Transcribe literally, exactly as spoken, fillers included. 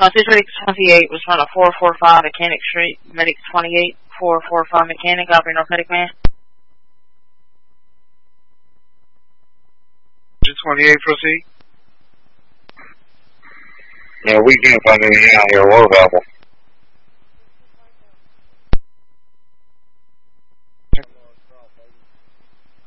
Uh, Citrix twenty-eight, respond to four four five Mechanic Street, Medic twenty-eight, four four five Mechanic, operating North Medic Man. twenty-eight, proceed. Yeah, we can't find anything out here. We're available.